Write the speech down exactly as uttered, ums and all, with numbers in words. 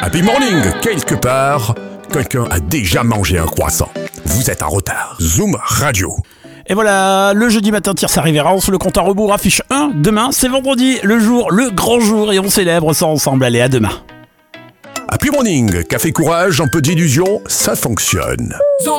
Happy morning, quelque part, quelqu'un a déjà mangé un croissant. Vous êtes en retard. Zoom Radio. Et voilà, le jeudi matin tire sa révérence, le compte à rebours affiche un. Demain, c'est vendredi, le jour, le grand jour, et on célèbre ça ensemble. Allez, à demain. Happy morning, café courage, un peu d'illusion, ça fonctionne.